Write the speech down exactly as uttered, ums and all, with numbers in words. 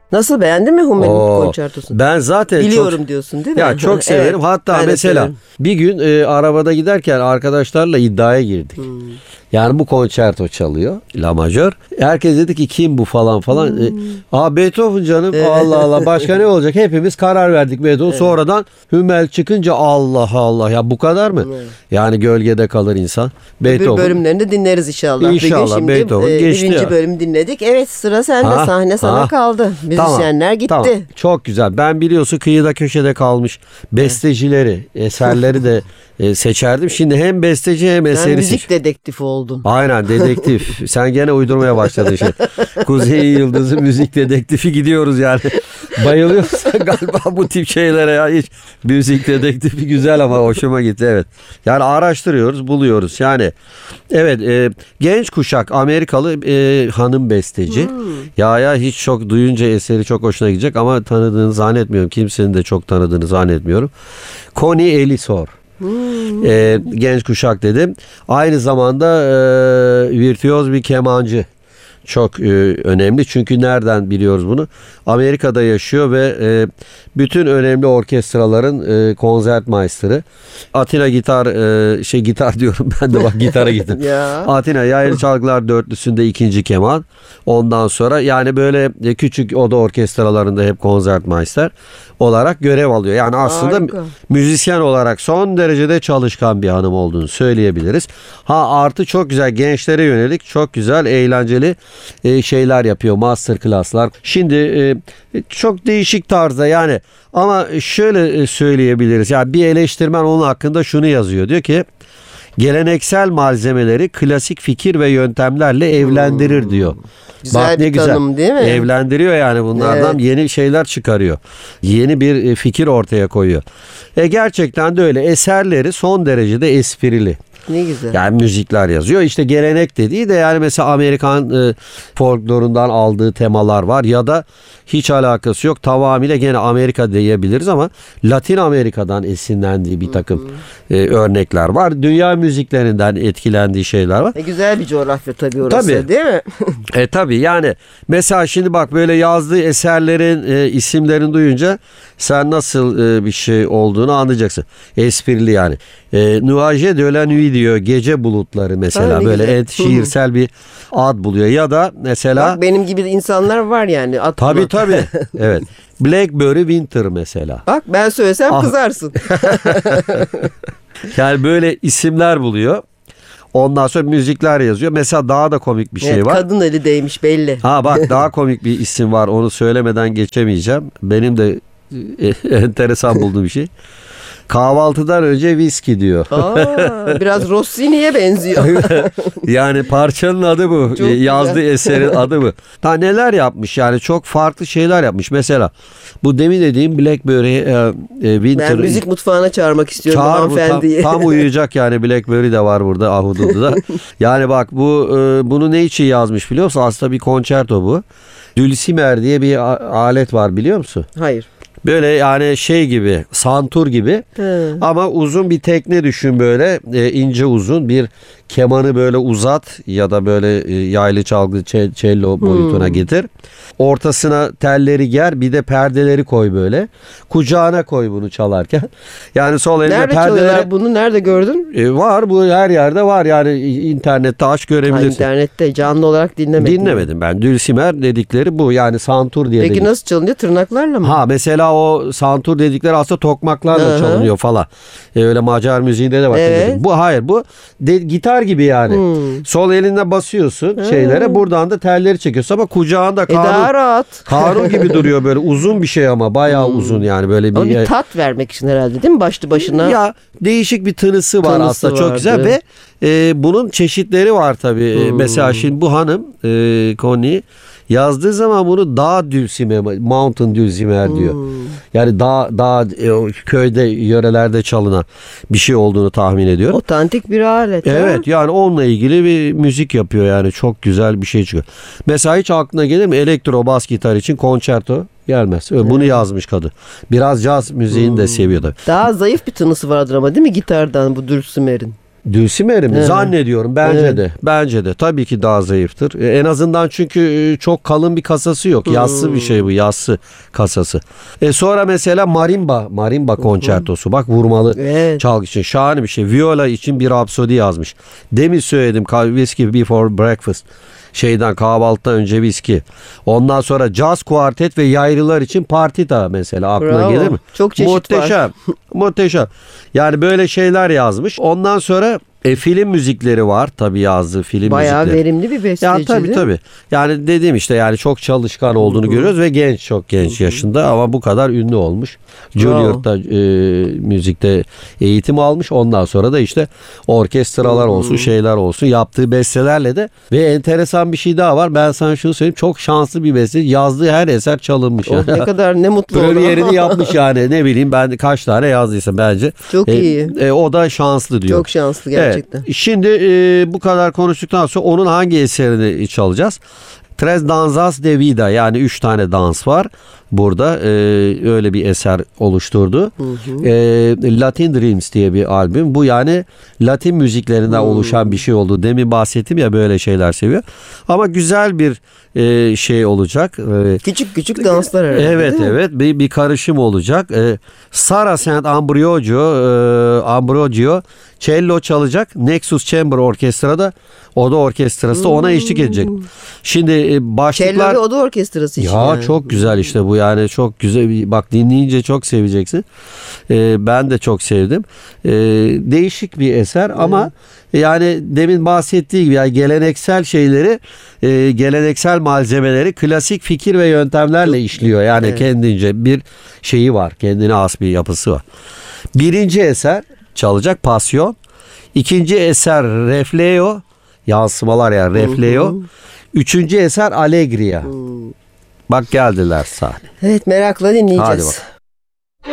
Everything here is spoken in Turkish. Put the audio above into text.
Nasıl, beğendin mi Hummel'in Oo, konçertosunu? Ben zaten Biliyorum çok, diyorsun değil mi? ya çok severim. Evet, Hatta mesela severim. bir gün e, arabada giderken arkadaşlarla iddiaya girdik. Hmm. Yani bu konçerto çalıyor, La Majör. Herkes dedi ki kim bu falan falan. Hmm. E, Aa Beethoven canım. Allah Allah, başka ne olacak? Hepimiz karar verdik Beethoven. Evet. Sonradan Hummel çıkınca Allah Allah, ya bu kadar mı? Evet. Yani gölgede kalır insan. Beethoven. Bir bölümlerini de dinleriz inşallah. İnşallah. Bugün şimdi Beethoven e, geçti birinci ya. bölüm dinledik. Evet, sıra sende. Ha, sahne sana ha. kaldı. Müzisyenler tamam, gitti. Tamam. Çok güzel. Ben biliyorsun kıyıda köşede kalmış bestecileri, eserleri de e, seçerdim. Şimdi hem besteci hem eseri Sen müzik seç. dedektifi oldun. Aynen, dedektif. Sen gene uydurmaya başladın şey. Kuzey Yıldızı müzik dedektifi gidiyoruz yani. Bayılıyorsun galiba bu tip şeylere ya. Hiç müzik dedektifi güzel ama hoşuma gitti, evet. Yani araştırıyoruz, buluyoruz. Yani evet, e, genç kuşak Amerikalı e, hanım besteci. Hmm. Ya ya hiç çok duyunca eseri çok hoşuna gidecek ama tanıdığını zannetmiyorum. Kimsenin de çok tanıdığını zannetmiyorum. Connie Elisor. Hmm. E, genç kuşak dedim. Aynı zamanda e, virtüöz bir kemancı. Çok e, önemli. Çünkü nereden biliyoruz bunu? Amerika'da yaşıyor ve e, bütün önemli orkestraların e, konsertmeister'ı. Atina gitar e, şey gitar diyorum ben de, bak gitara gittim. Atina Yaylı Çalgılar Dörtlüsü'nde ikinci keman. Ondan sonra yani böyle e, küçük oda orkestralarında hep konsertmeister olarak görev alıyor. Yani aslında Harika. müzisyen olarak son derecede çalışkan bir hanım olduğunu söyleyebiliriz. Ha artı çok güzel, gençlere yönelik çok güzel, eğlenceli e, şeyler yapıyor. Master class'lar. Şimdi e, çok değişik tarzda yani, ama şöyle söyleyebiliriz. Yani bir eleştirmen onun hakkında şunu yazıyor. Diyor ki geleneksel malzemeleri klasik fikir ve yöntemlerle evlendirir diyor. Güzel Bak bir ne güzel tanım değil mi? Evlendiriyor yani bunlardan, evet. Yeni şeyler çıkarıyor. Yeni bir fikir ortaya koyuyor. E gerçekten de öyle. Eserleri son derecede esprili. Ne güzel. Yani müzikler yazıyor. İşte gelenek dediği de yani mesela Amerikan e, folklorundan aldığı temalar var ya da hiç alakası yok. Tamamıyla gene Amerika diyebiliriz ama Latin Amerika'dan esinlendiği bir takım e, örnekler var. Dünya müziklerinden etkilendiği şeyler var. E, güzel bir coğrafya tabii orası, tabii. Değil mi? e tabii yani mesela şimdi bak böyle yazdığı eserlerin e, isimlerini duyunca sen nasıl e, bir şey olduğunu anlayacaksın. Esprili yani. E, Nuage de la Nuit diyor. Gece bulutları mesela. Öyle böyle et, şiirsel bir ad buluyor. Ya da mesela. Bak benim gibi insanlar var yani. Tabii tabii. Evet. Blackberry Winter mesela. Bak ben söylesem ah. kızarsın. Yani böyle isimler buluyor. Ondan sonra müzikler yazıyor. Mesela daha da komik bir şey evet, var. Kadın eli değmiş belli. Ha bak daha komik bir isim var. Onu söylemeden geçemeyeceğim. Benim de enteresan bulduğum bir şey. Kahvaltıdan önce viski diyor. Aa, biraz Rossini'ye benziyor. Yani parçanın adı bu. Çok Yazdığı güzel. eserin adı bu. Daha neler yapmış yani, çok farklı şeyler yapmış. Mesela bu demin dediğim Blackberry e, e, Winter. Ben müzik mutfağına çağırmak istiyorum Çağır, hanımefendiyi. Tam, tam uyuyacak yani, Blackberry de var burada Ahududu'da. Yani bak bu e, bunu ne için yazmış biliyor musun? Aslında bir konçerto bu. Dulcimer diye bir alet var, biliyor musun? Hayır. Böyle yani şey gibi, santur gibi. Hı. Ama uzun bir tekne düşün böyle, e, ince uzun bir kemanı böyle uzat ya da böyle e, yaylı çalgı cello boyutuna hmm. getir. Ortasına telleri ger, bir de perdeleri koy böyle. Kucağına koy bunu çalarken. Yani sol elinde nerede perdeleri. Nerede çalıyorlar bunu? Nerede gördün? E, var bu, her yerde var yani, internette aç görebilirsin. Ha, internette canlı olarak dinlemedim. Dinlemedim ben. Dulcimer dedikleri bu yani, santur diye. Peki dedik. Nasıl çalınıyor? Tırnaklarla mı? Ha mesela o santur dedikleri aslında tokmaklarla Hı-hı. çalınıyor falan. E, öyle Macar müziğinde de var. Evet. Bu hayır, bu de, gitar gibi yani. Hmm. Sol elinde basıyorsun Hı. şeylere, buradan da telleri çekiyorsun ama kucağında kanun. E daha rahat. Kanun gibi duruyor böyle, uzun bir şey ama bayağı hmm. uzun yani böyle bir. Ama bir tat vermek için herhalde değil mi, başlı başına? Ya değişik bir tınısı var tınısı aslında, vardı. Çok güzel ve e, bunun çeşitleri var tabii. Hmm. Mesela şimdi bu hanım e, Connie yazdığı zaman bunu dağ dulcimer, mountain dulcimer diyor. Hmm. Yani dağ, dağ e, köyde, yörelerde çalınan bir şey olduğunu tahmin ediyor. Otantik bir alet. Evet ha? Yani onunla ilgili bir müzik yapıyor yani, çok güzel bir şey çıkıyor. Mesela hiç aklına gelir mi elektro bas gitar için konçerto? Gelmez. Bunu evet. yazmış kadın. Biraz caz müziğini hmm. de seviyordu. Daha zayıf bir tınısı vardır ama değil mi gitardan bu Dulcimer'in? Dulcimer'i mi? Evet. Zannediyorum. Bence Evet. de. Bence de. Tabii ki daha zayıftır. E, En azından çünkü e, çok kalın bir kasası yok. Yassı bir şey bu. Yassı kasası. E sonra mesela marimba. Marimba konçertosu. Bak vurmalı Evet. çalgı için. Şahane bir şey. Viola için bir rapsodi yazmış. Demin söyledim. Whiskey Before Breakfast. Şeyden kahvaltıdan önce viski. Ondan sonra caz kuartet ve yaylılar için partita mesela aklına Bravo. gelir mi? Çok çeşit Muhteşem. var. Muhteşem. Yani böyle şeyler yazmış. Ondan sonra e, film müzikleri var tabii yazdığı film Bayağı müzikleri. verimli bir besteci. Ya tabii tabii. Yani dediğim işte yani çok çalışkan olduğunu görüyoruz ve genç çok genç yaşında ama bu kadar ünlü olmuş. Juilliard'da e, müzikte eğitim almış. Ondan sonra da işte orkestralar olsun, şeyler olsun yaptığı bestelerle de ve enteresan bir şey daha var. Ben sana şunu söyleyeyim. Çok şanslı bir beste. Yazdığı her eser çalınmış. Oh, ne kadar ne mutlu ona. Premierini yapmış yani ne bileyim ben kaç tane yazdıysa bence. Çok E, iyi. e, o da şanslı diyor. Çok şanslı gerçekten. Evet. Şimdi e, bu kadar konuştuktan sonra onun hangi eserini çalacağız? Tres Danzas de Vida yani üç tane dans var. Burada e, öyle bir eser oluşturdu. Hı hı. E, Latin Dreams diye bir albüm. Bu yani Latin müziklerinden Hmm. oluşan bir şey oldu. Demin bahsettim ya böyle şeyler seviyor. Ama güzel bir e, şey olacak. E, Küçük küçük danslar herhalde. Evet değil mi? evet bir, bir karışım olacak. Ee, Sara Saint Ambrogio, e, Ambrogio cello çalacak. Nexus Chamber Orkestra'da Oda Orkestrası da ona eşlik edecek. Şimdi e, Cello başlıklar ve Oda Orkestrası için. ya yani. çok güzel işte bu yani çok güzel. Bak dinleyince çok seveceksin. Ee, ben de çok sevdim. Ee, değişik bir eser ama yani demin bahsettiği gibi yani geleneksel şeyleri, e, geleneksel malzemeleri klasik fikir ve yöntemlerle işliyor. Yani Evet. kendince bir şeyi var. Kendine has bir yapısı var. Birinci eser çalacak Pasyon. İkinci eser Refleo. Yansımalar yani Refleo. Üçüncü eser Allegria. Bak geldiler sahne. Evet merakla dinleyeceğiz. Hadi bakalım.